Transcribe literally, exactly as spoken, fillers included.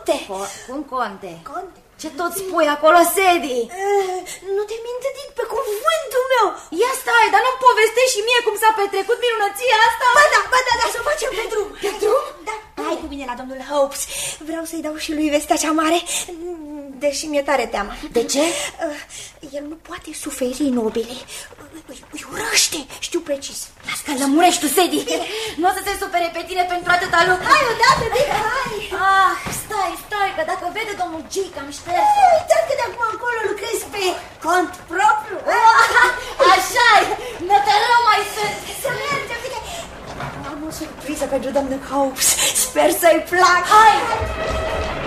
conte. Co cum conte? Conte. Ce tot spui acolo, Sedi? Uh, nu te minte din pe cuvântul meu. Ia stai, dar nu-mi povestești și mie cum s-a petrecut minunăția asta? Ba da, ba da, da, să o facem pe drum. Pe drum? Da, hai cu mine la domnul Hopes. Vreau să-i dau și lui vestea cea mare, deși mi-e tare teamă. De ce? Uh, el nu poate suferi nobile. Îi, îi urăște, știu precis. Las că lămurești tu, Sedi. Nu o să se supere pe tine pentru atâta lucru. Hai odată, bine, hai. Ah, stai, stai, că dacă vede domnul G că am șters. Uitați că de acum încolo lucrezi pe cont propriu. Așa-i, nătărău mai sunt. Să mergem, bine. Am o surpriză pentru domnul Hopes. Sper să-i placă. Hai!